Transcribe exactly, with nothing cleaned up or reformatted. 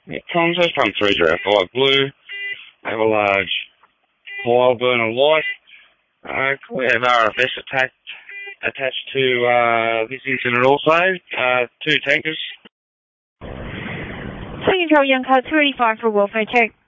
Yeah, comms, that's come three Giraffe five Blue. I have a large pile burner light. Uh, we have R F S attached, attached to uh, this incident also. Uh, two tankers. Control Young Code two eighty-five for welfare check.